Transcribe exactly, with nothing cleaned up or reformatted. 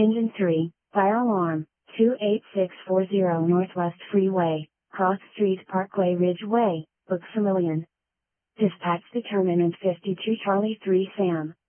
Engine three, fire alarm, two eight six four zero Northwest Freeway, Cross Street Parkway Ridgeway, Books a Million. Dispatch determinant fifty-two Charlie three Sam.